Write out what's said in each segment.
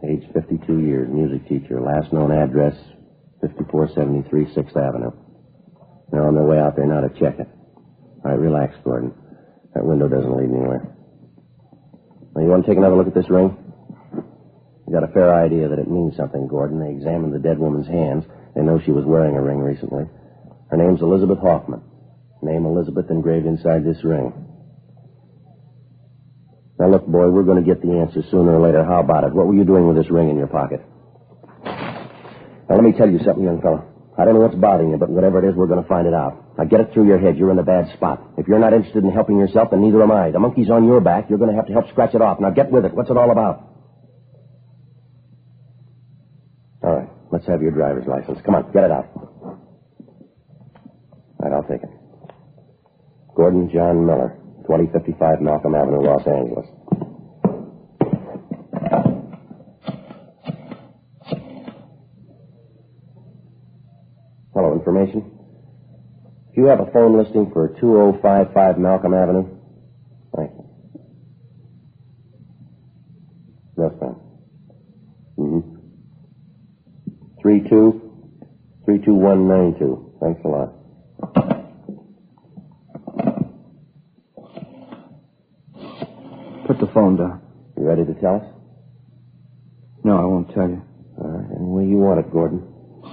Age 52 years, music teacher. Last known address, 5473 6th Avenue. They're on their way out there now to check it. All right, relax, Gordon. That window doesn't lead anywhere. Now, you want to take another look at this ring? You got a fair idea that it means something, Gordon. They examined the dead woman's hands. They know she was wearing a ring recently. Her name's Elizabeth Hoffman. Name Elizabeth engraved inside this ring. Now, look, boy, we're going to get the answer sooner or later. How about it? What were you doing with this ring in your pocket? Now, let me tell you something, young fella. I don't know what's bothering you, but whatever it is, we're going to find it out. Now, get it through your head. You're in a bad spot. If you're not interested in helping yourself, then neither am I. The monkey's on your back. You're going to have to help scratch it off. Now, get with it. What's it all about? All right, let's have your driver's license. Come on, get it out. All right, I'll take it. Gordon John Miller, 2055 Malcolm Avenue, Los Angeles. Hello, information? Do you have a phone listing for 2055 Malcolm Avenue? Thank you. Yes, ma'am. 32192. Thanks a lot. Put the phone down. You ready to tell us? No, I won't tell you. All right, any way you want it, Gordon.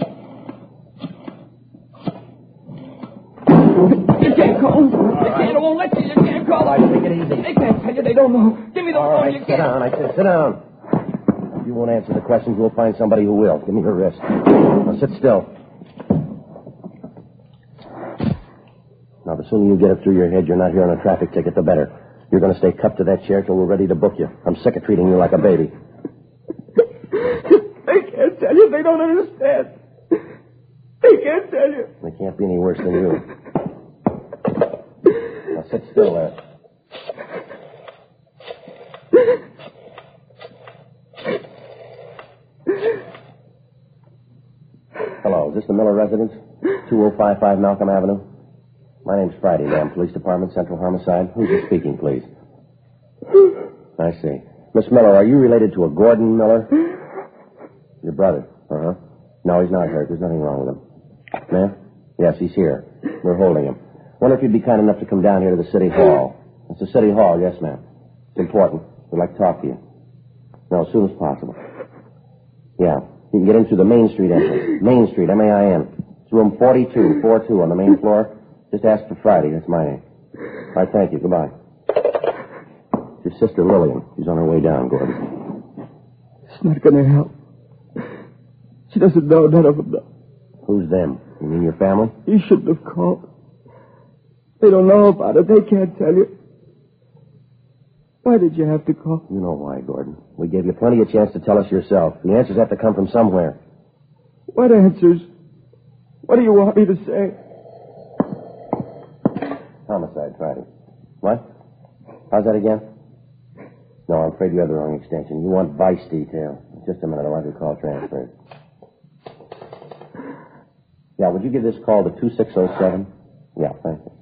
You can't call. They won't let you. You can't call. All right, take it easy. They can't tell you. They don't know. Give me the phone. Right, sit down. I said sit down. If you won't answer the questions, we'll find somebody who will. Give me your wrist. Now sit still. Now, the sooner you get it through your head you're not here on a traffic ticket, the better. You're going to stay cupped to that chair till we're ready to book you. I'm sick of treating you like a baby. They can't tell you. They don't understand. They can't tell you. They can't be any worse than you. Now, sit still there. Hello, is this the Miller residence? 2055 Malcolm Avenue? My name's Friday, ma'am. Police Department, Central Homicide. Who's this speaking, please? I see. Miss Miller, are you related to a Gordon Miller? Your brother? Uh-huh. No, he's not hurt. There's nothing wrong with him. Ma'am? Yes, he's here. We're holding him. Wonder if you'd be kind enough to come down here to the City Hall. It's the City Hall, yes, ma'am. It's important. We'd like to talk to you. No, as soon as possible. Yeah. You can get in through the Main Street entrance. Main Street, M-A-I-N. It's room 4242 on the main floor. Just ask for Friday. That's my name. All right, thank you. Goodbye. It's your sister Lillian. She's on her way down, Gordon. It's not going to help. She doesn't know. None of them know. Who's them? You mean your family? You shouldn't have called. They don't know about it. They can't tell you. Why did you have to call? You know why, Gordon. We gave you plenty of chance to tell us yourself. The answers have to come from somewhere. What answers? What do you want me to say? Homicide, Friday. What? How's that again? No, I'm afraid you have the wrong extension. You want vice detail. Just a minute. I'll have your call transferred. Yeah, would you give this call to 2607? Yeah, thank you.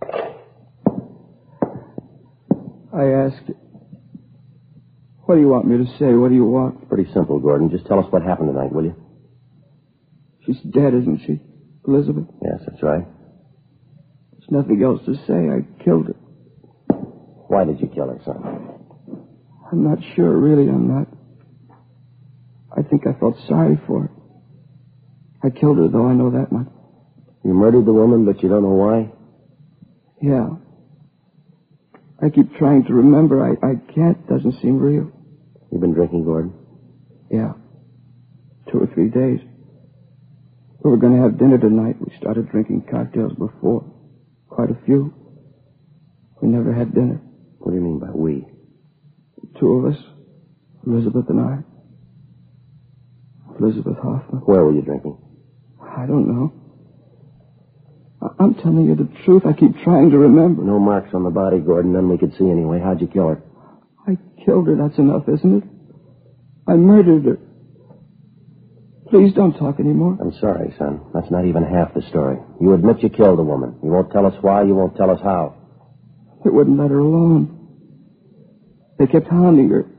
I asked you. What do you want me to say? What do you want? Pretty simple, Gordon. Just tell us what happened tonight, will you? She's dead, isn't she, Elizabeth? Yes, that's right. There's nothing else to say. I killed her. Why did you kill her, son? I'm not sure, really, I'm not. I think I felt sorry for her. I killed her, though, I know that much. You murdered the woman, but you don't know why? Yeah. I keep trying to remember. I can't. Doesn't seem real. You've been drinking, Gordon? Yeah. 2 or 3 days. We were going to have dinner tonight. We started drinking cocktails before. Quite a few. We never had dinner. What do you mean by we? The 2 of us. Elizabeth and I. Elizabeth Hoffman. Where were you drinking? I don't know. I'm telling you the truth. I keep trying to remember. No marks on the body, Gordon. None we could see anyway. How'd you kill her? I killed her. That's enough, isn't it? I murdered her. Please don't talk anymore. I'm sorry, son. That's not even half the story. You admit you killed a woman. You won't tell us why. You won't tell us how. They wouldn't let her alone. They kept hounding her.